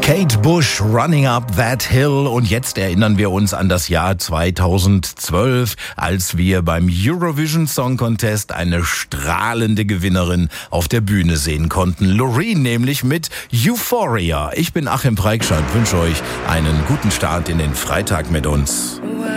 Kate Bush, Running Up That Hill. Und jetzt erinnern wir uns an das Jahr 2012, als wir beim Eurovision Song Contest eine strahlende Gewinnerin auf der Bühne sehen konnten. Loreen nämlich mit Euphoria. Ich bin Achim Preikschat, wünsche euch einen guten Start in den Freitag mit uns.